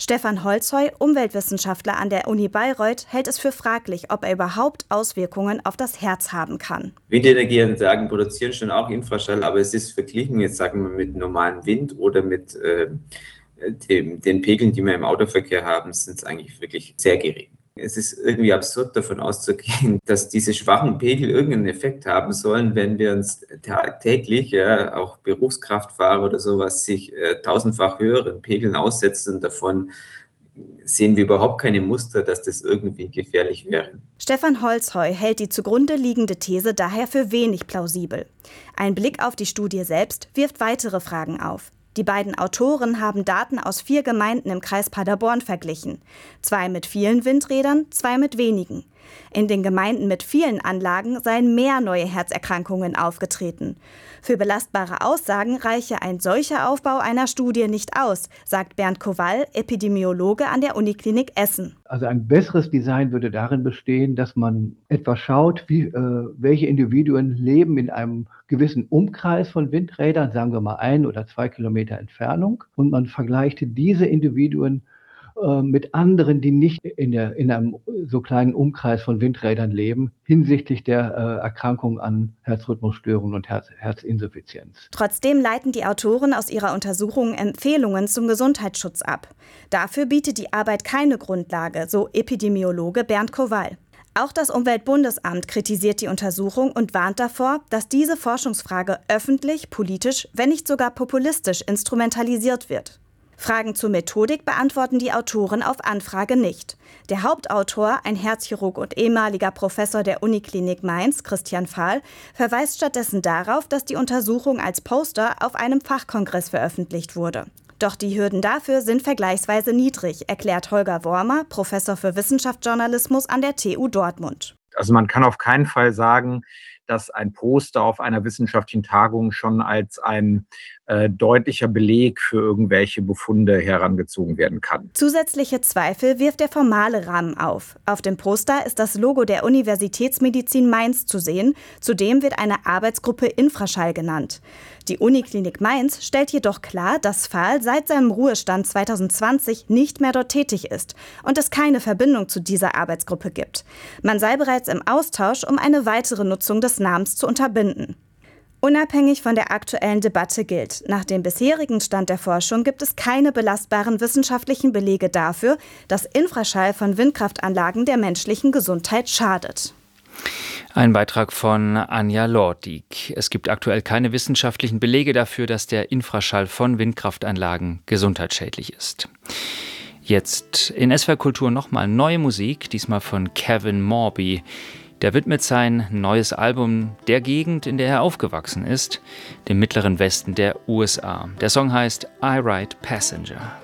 Stefan Holzheu, Umweltwissenschaftler an der Uni Bayreuth, hält es für fraglich, ob er überhaupt Auswirkungen auf das Herz haben kann. Windenergieanlagen produzieren schon auch Infraschall, aber es ist verglichen jetzt, sagen wir, mit normalem Wind oder mit den Pegeln, die wir im Autoverkehr haben, sind es eigentlich wirklich sehr gering. Es ist irgendwie absurd davon auszugehen, dass diese schwachen Pegel irgendeinen Effekt haben sollen, wenn wir uns tagtäglich, ja, auch Berufskraftfahrer oder sowas, sich tausendfach höheren Pegeln aussetzen. Davon sehen wir überhaupt keine Muster, dass das irgendwie gefährlich wäre. Stefan Holzheu hält die zugrunde liegende These daher für wenig plausibel. Ein Blick auf die Studie selbst wirft weitere Fragen auf. Die beiden Autoren haben Daten aus 4 Gemeinden im Kreis Paderborn verglichen. 2 mit vielen Windrädern, 2 mit wenigen. In den Gemeinden mit vielen Anlagen seien mehr neue Herzerkrankungen aufgetreten. Für belastbare Aussagen reiche ein solcher Aufbau einer Studie nicht aus, sagt Bernd Kowal, Epidemiologe an der Uniklinik Essen. Also ein besseres Design würde darin bestehen, dass man etwa schaut, welche Individuen leben in einem gewissen Umkreis von Windrädern, sagen wir mal 1 oder 2 Kilometer Entfernung, und man vergleicht diese Individuen mit anderen, die nicht in einem so kleinen Umkreis von Windrädern leben, hinsichtlich der Erkrankung an Herzrhythmusstörungen und Herzinsuffizienz. Trotzdem leiten die Autoren aus ihrer Untersuchung Empfehlungen zum Gesundheitsschutz ab. Dafür bietet die Arbeit keine Grundlage, so Epidemiologe Bernd Kowal. Auch das Umweltbundesamt kritisiert die Untersuchung und warnt davor, dass diese Forschungsfrage öffentlich, politisch, wenn nicht sogar populistisch instrumentalisiert wird. Fragen zur Methodik beantworten die Autoren auf Anfrage nicht. Der Hauptautor, ein Herzchirurg und ehemaliger Professor der Uniklinik Mainz, Christian Fahl, verweist stattdessen darauf, dass die Untersuchung als Poster auf einem Fachkongress veröffentlicht wurde. Doch die Hürden dafür sind vergleichsweise niedrig, erklärt Holger Wormer, Professor für Wissenschaftsjournalismus an der TU Dortmund. Also man kann auf keinen Fall sagen, dass ein Poster auf einer wissenschaftlichen Tagung schon als ein deutlicher Beleg für irgendwelche Befunde herangezogen werden kann. Zusätzliche Zweifel wirft der formale Rahmen auf. Auf dem Poster ist das Logo der Universitätsmedizin Mainz zu sehen. Zudem wird eine Arbeitsgruppe Infraschall genannt. Die Uniklinik Mainz stellt jedoch klar, dass Fahl seit seinem Ruhestand 2020 nicht mehr dort tätig ist und es keine Verbindung zu dieser Arbeitsgruppe gibt. Man sei bereits im Austausch, um eine weitere Nutzung des Namens zu unterbinden. Unabhängig von der aktuellen Debatte gilt, nach dem bisherigen Stand der Forschung gibt es keine belastbaren wissenschaftlichen Belege dafür, dass Infraschall von Windkraftanlagen der menschlichen Gesundheit schadet. Ein Beitrag von Anja Lordig. Es gibt aktuell keine wissenschaftlichen Belege dafür, dass der Infraschall von Windkraftanlagen gesundheitsschädlich ist. Jetzt in SWR Kultur nochmal neue Musik, diesmal von Kevin Morby. Der widmet sein neues Album der Gegend, in der er aufgewachsen ist, dem mittleren Westen der USA. Der Song heißt I Ride Passenger.